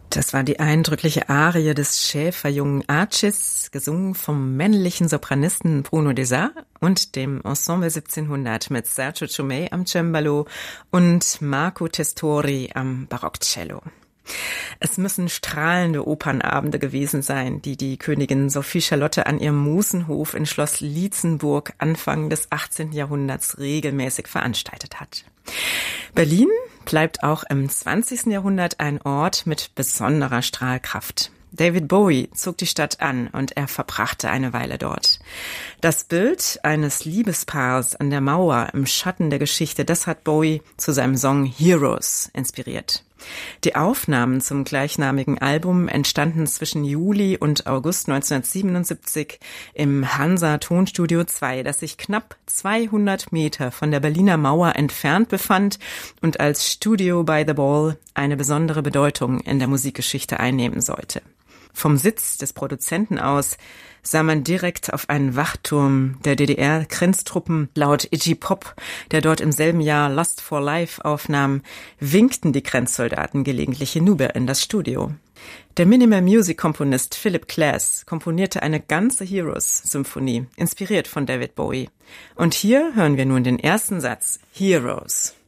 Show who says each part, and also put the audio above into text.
Speaker 1: Das war die eindrückliche Arie des Schäferjungen Arcis, gesungen vom männlichen Sopranisten Bruno Desar und dem Ensemble 1700 mit Sergio Ciumei am Cembalo und Marco Testori am Barockcello. Es müssen strahlende Opernabende gewesen sein, die die Königin Sophie Charlotte an ihrem Musenhof in Schloss Lietzenburg Anfang des 18. Jahrhunderts regelmäßig veranstaltet hat. Berlin bleibt auch im 20. Jahrhundert ein Ort mit besonderer Strahlkraft. David Bowie zog die Stadt an und er verbrachte eine Weile dort. Das Bild eines Liebespaars an der Mauer im Schatten der Geschichte, das hat Bowie zu seinem Song Heroes inspiriert. Die Aufnahmen zum gleichnamigen Album entstanden zwischen Juli und August 1977 im Hansa Tonstudio 2, das sich knapp 200 Meter von der Berliner Mauer entfernt befand und als Studio by the Ball eine besondere Bedeutung in der Musikgeschichte einnehmen sollte. Vom Sitz des Produzenten aus sah man direkt auf einen Wachturm der DDR-Grenztruppen. Laut Iggy Pop, der dort im selben Jahr Lust for Life aufnahm, winkten die Grenzsoldaten gelegentlich hinüber in das Studio. Der Minimal-Music-Komponist Philip Glass komponierte eine ganze Heroes-Symphonie, inspiriert von David Bowie. Und hier hören wir nun den ersten Satz, Heroes.